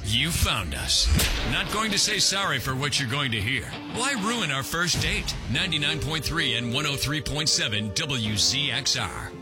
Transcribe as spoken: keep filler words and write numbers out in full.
You found us. Not going to say sorry for what you're going to hear. Why ruin our first date? ninety-nine point three and one oh three point seven W C X R.